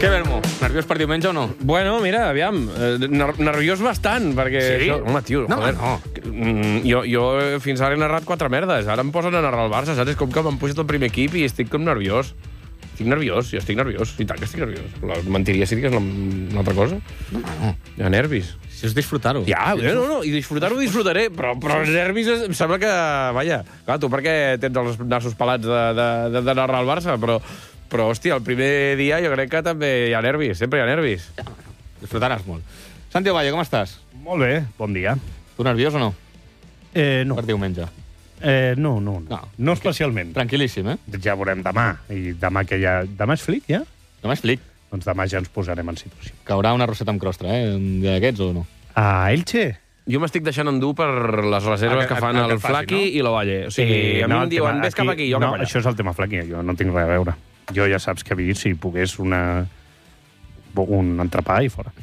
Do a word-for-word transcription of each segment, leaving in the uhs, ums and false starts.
Què, Bermo? Nerviós per diumenge o no? Bueno, mira, aviam, eh, ner nerviós bastant, perquè... Sí? Això, home, tio, No, joder. no. Mm, Jo, jo fins ara he narrat quatre merdes. Ara em posen a narrar el Barça, saps? És com que m'han pujat el primer equip i estic com nerviós. Estic nerviós, jo estic nerviós. I tant que estic nerviós. La mentiria si digués una altra cosa. No, no. Hi ha nervis. Si és disfrutar-ho. Ja, no, no, i disfrutar-ho disfrutaré, però, però els nervis es- em sembla que... Vaja, clar, tu perquè tens els nassos pelats de, de, de, de narrar el Barça, però, però, hòstia, el primer dia jo crec que també hi ha nervis, sempre hi ha nervis. Disfrutaràs molt. Santi Ovalle, com estàs? Molt bé, bon dia. Tu nerviós o no? Eh, no. Per diumenge. Eh, no, no, no. No. No especialment. Tranquil·líssim, eh? Ja veurem demà. I demà que ja... Demà és flic, ja? Demà és flic. Doncs demà ja ens posarem en situació. Caurà una rosseta amb crostre, eh? Un dia d'aquests o no? A Elche? Jo m'estic deixant endur per les reserves Ah, que- que fan ah, que el faci, Flaqui no? i l'Ovalle. O sigui, a mi em el diuen, tema- ves cap aquí, jo no, cap allà. això és el tema Flaqui, jo no tinc res a veure. Jo ja saps que vi, si pogués una... un entrepà i fora.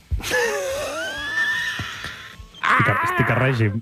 Estic, a, estic a règim.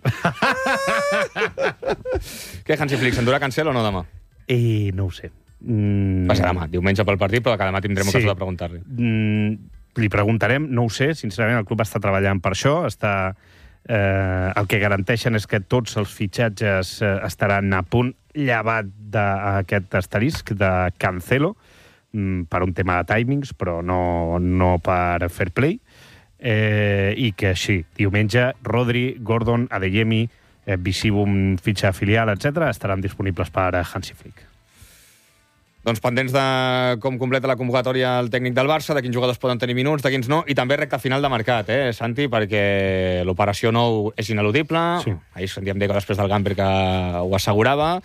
Què, Hansi Flick, s'endurà Cancel o no demà? I no ho sé. Mm, Va ser demà, diumenge pel partit, però que demà tindrem Sí. ocasió de preguntar-li. Mm, li preguntarem, no ho sé, sincerament, el club està treballant per això, està, eh, el que garanteixen és que tots els fitxatges eh, estaran a punt, llevat d'aquest asterisc de Cancelo, mm, per un tema de timings, però no, no per fair play, eh, i que així, diumenge, Rodri, Gordon, Adeyemi, eh, Visibum, fitxa filial, etcètera, estaran disponibles per a Hansi Flick. Doncs pendents de com completa la convocatòria el tècnic del Barça, de quins jugadors poden tenir minuts, de quins no, i també recta final de mercat, eh, Santi, perquè l'operació nou és ineludible. Sí. Ahir sentíem dir que després del Gamper que ho assegurava.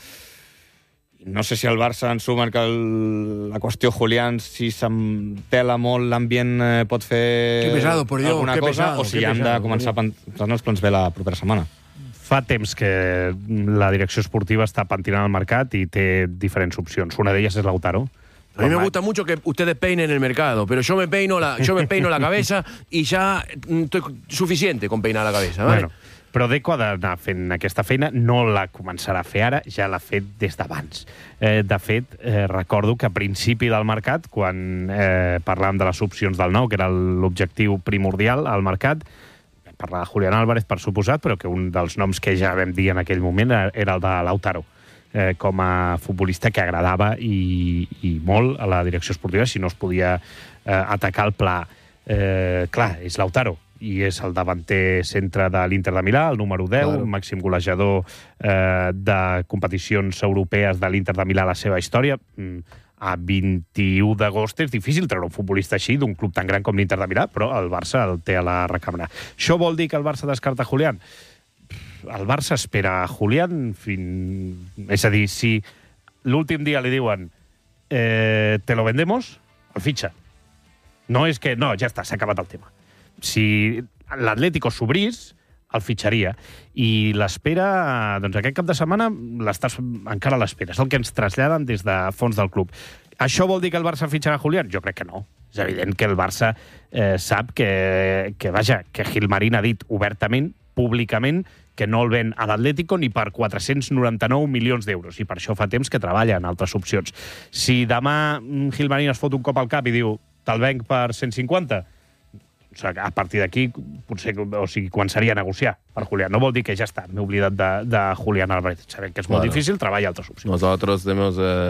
No sé si el Barça en suma que el, la qüestió Julián, si s'entela molt l'ambient, eh, pot fer Qué pesado, por Dios, alguna qué cosa, pesado, o si qué han pesado, de començar a pensar els plans B la propera setmana. Fa temps que la direcció esportiva està pentinant el mercat i té diferents opcions. Una d'elles és Lautaro. A mí me gusta mucho que ustedes peinen el mercado, pero yo me peino la, yo me peino la cabeza y ya mm, estoy suficiente con peinar la cabeza, ¿vale? Bueno, però Deco ha d'anar fent aquesta feina, no la començarà a fer ara, ja l'ha fet des d'abans. Eh, de fet, eh, recordo que a principi del mercat, quan eh, parlàvem de les opcions del nou, que era l'objectiu primordial al mercat, parlar de Julián Álvarez, per suposat, però que un dels noms que ja vam dir en aquell moment era el de Lautaro, eh, com a futbolista que agradava i, i molt a la direcció esportiva si no es podia eh, atacar el pla. Eh, clar, és Lautaro, i és el davanter centre de l'Inter de Milà, el número deu, Claro. màxim golejador eh, de competicions europees de l'Inter de Milà a la seva història. Mm, a vint-i-u d'agost és difícil treure un futbolista així d'un club tan gran com l'Inter de Milà, però el Barça el té a la recambra. Això vol dir que el Barça descarta Julián? El Barça espera a Julián fin... És a dir, si l'últim dia li diuen eh, te lo vendemos, el fitxa. No és que, no, ja està, s'ha acabat el tema. Si l'Atlético s'obrís, el fitxaria. I l'espera, doncs aquest cap de setmana l'estàs, encara l'espera. És el que ens traslladen des de fons del club. Això vol dir que el Barça fitxarà Julián? Jo crec que no. És evident que el Barça eh, sap que, que, vaja, que Gilmarín ha dit obertament, públicament, que no el ven a l'Atlético ni per quatre-cents noranta-nou milions d'euros, i per això fa temps que treballa en altres opcions. Si demà Gilmarín es fot un cop al cap i diu te'l venc per cent cinquanta, o sigui, a partir d'aquí potser, o sigui, començaria a negociar per Julián. No vol dir que ja està, m'he oblidat de, de Julián Álvarez. Sabem que és molt Bueno. difícil, treballa altres opcions. Nosotros hemos... Eh...